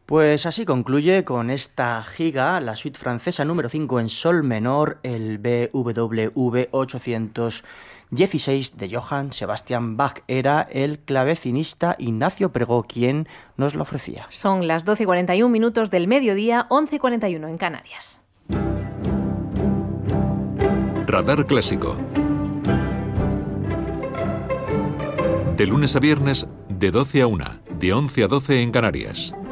Pues así concluye con esta giga la suite francesa número 5 en sol menor, el BWV 816 de Johann Sebastian Bach. Era el clavecinista Ignacio Pregó quien nos lo ofrecía. Son las 12:41 del mediodía, 11:41 en Canarias. Radar Clásico. De lunes a viernes, de 12 a 1, de 11 a 12 en Canarias.